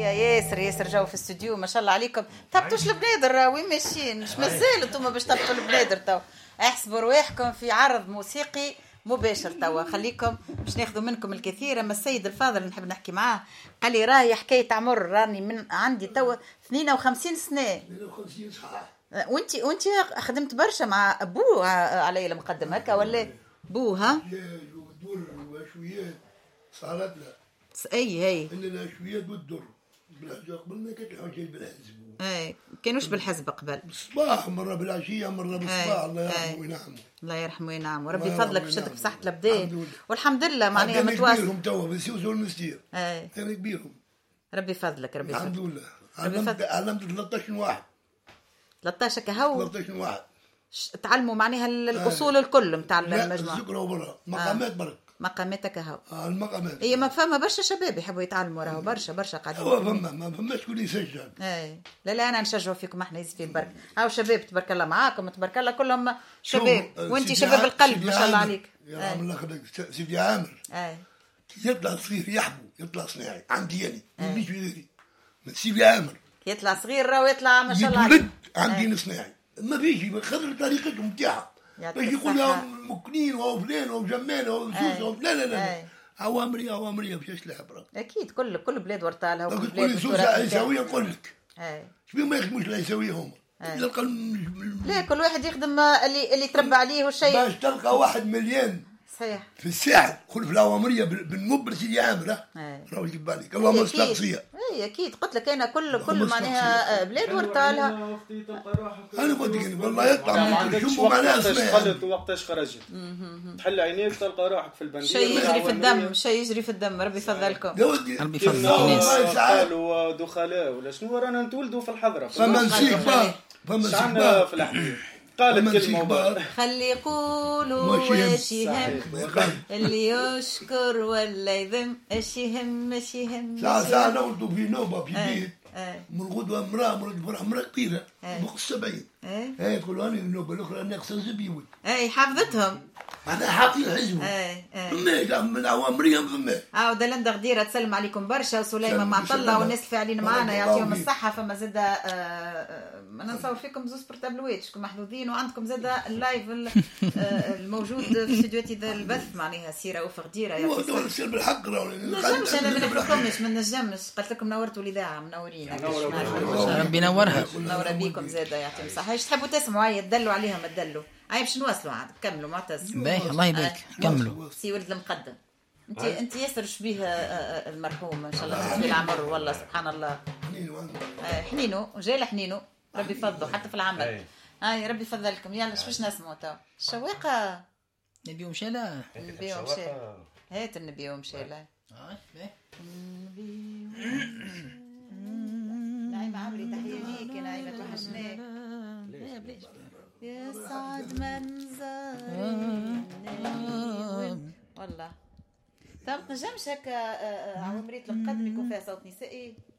خويا ياسر جاوا في الاستوديو ما شاء الله عليكم. تهبطوش البنادر وين ماشيين؟ مش مازال انتم باش تهبطوا البنادر تو. احسبوا رواحكم في عرض موسيقي مباشر توا. خليكم باش ناخذوا منكم الكثير. اما السيد الفاضل نحب نحكي معاه قال لي راهي حكايه عمر راني من عندي توا 52 سنه. 52 صحاح. وانت خدمت برشا مع ابوه علي المقدم هكا ولا بوها؟ والدور وشويات صارت له. هي إلا الشويات والدور بالحجة قبل ما كانت الحجة بالحزب. كانوش بالحزب قبل. بالصباح مرة بالعشية مرة بالصباح. الله يرحمه وينعمه. الله يرحمه وينعمه. ربي فضلك وشدك بصحة الأبدان والحمد لله معناها متواصل. كبيرهم توا بالسيوس والمستير. أنا كبيرهم. ربي فضلك ربي فضلك. الحمد لله. علمت 13 واحد. 13 كهو. 13 واحد. تعلموا معناها الأصول الكل متاع المجموعة. لا ذكروا برا مقامات برك. مقاماتك هاو. المقامات. هي ما فما برشا شباب يحبوا يتعلموا راهو برشا قاعدين. هو ما فماش كل يسجل. لا انا نشجعوا فيكم احنا يزيد البركه. هاو شباب تبارك الله معاكم تبارك الله كلهم شباب وانت شباب القلب ما شاء الله عليك. يا الله يخليك سيدي عامر. يطلع صغير يحبو يطلع صناعي عندي يعني مش غيري من سيدي عامر. يطلع صغير راهو يطلع ما شاء الله عليك. عندي صناعي ما بيجي خذ طريقتهم نتاعها. باش يقول لهم مكنين او فلان او جمان او سوس لا اوامريه باش يسلح برا. اكيد كل بلاد ورطالها وكل بلاد سوس عيساويه نقول لك. شبيه ما يخدموش العيساويه هما. لا كل واحد يخدم اللي تربى عليه والشيء. باش تلقى 1 مليون صحيح في الساعه كل في الاوامريه بالمبر سيدي عامر. راهو يجيب بالك الله مستقصيه. اكيد قلت لك انا كل معناها بلاد ورطالها. انا قلت لك والله يطلع شوفوا معناها دخلت وقتاش خرجت تحل عينيك تلقى روحك في البنزين. شيء يجري في الدم ربي يفضلكم. ربي يفضلك. قالوا دخلاء ولا شنو رانا نتولدوا في الحضره فما نسيبها شعنا في الحديث. قالت كلمة خلي يقولوا واش يهم اللي يشكر ولا يذم اش يهم ساعة نولدوا في نوبة في بيت من غدوة امرأة كبيرة فوق 70 تقول أنا النوبة الأخرى ناقصة زبيوي حافظتهم أنا حافظ حزبه فما من أوامرهم فما ودلندا غديرة تسلم عليكم برشا وسليمة معطلة والناس الفاعلين معنا يعطيهم الصحة. فما زادة ما ننصور فيكم زوز برتابلوات شكون محظوظين وعندكم زادة اللايف الموجود في استديوهات البث معناها سيرة وفغديرة يا نسير بالحق نجمش أنا ما نحكمش ما نجمش قلت لكم نورتوا الإذاعة منورين ربي ينورها نورا بيكم زادة يعطيهم الصحة. ايش تحبوا تسمعوا هاي تدلوا عليها ما تدلوا هاي باش نواصلوا عاد كملوا معتز باهي الله يبارك كملوا. سي ولد المقدم انت ياسر شبيه المرحوم ان شاء الله طويل العمر والله سبحان الله حنينو جاي حنينو ربي يفضله حتى في العمل. ربي يفضلكم. يلا باش نسمعوا تو الشواقه نبي ومشيله هات النبي ومشيله نعيمة عمري تحية ليك نعيمة توحشناك يا سعد منظر والله. طب نجمش هكا عمرية المقدم يكون فيها صوت نسائي.